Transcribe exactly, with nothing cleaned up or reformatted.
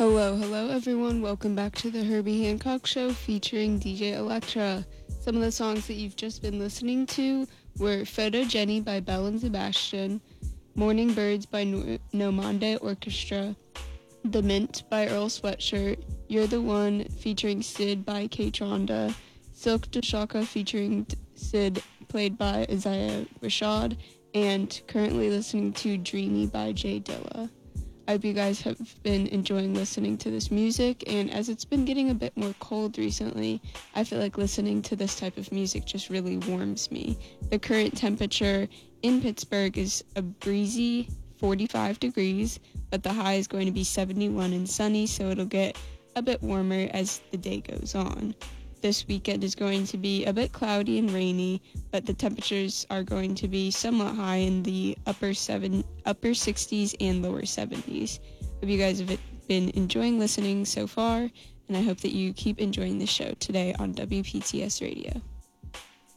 Hello, hello everyone. Welcome back to the Herbie Hancock Show featuring D J Electra. Some of the songs that you've just been listening to were Photo Jenny by Belle and Sebastian, Morning Birds by no- Nomande Orchestra, The Mint by Earl Sweatshirt, You're the One featuring Sid by K-Tronda, Silk de Shaka featuring Sid played by Isaiah Rashad, and currently listening to Dreamy by Jay Dilla. I hope you guys have been enjoying listening to this music, and as it's been getting a bit more cold recently, I feel like listening to this type of music just really warms me. The current temperature in Pittsburgh is a breezy forty-five degrees, but the high is going to be seventy-one and sunny, so it'll get a bit warmer as the day goes on. This weekend is going to be a bit cloudy and rainy, but the temperatures are going to be somewhat high in the upper seven, upper sixties and lower seventies. Hope you guys have been enjoying listening so far, and I hope that you keep enjoying the show today on W P T S Radio.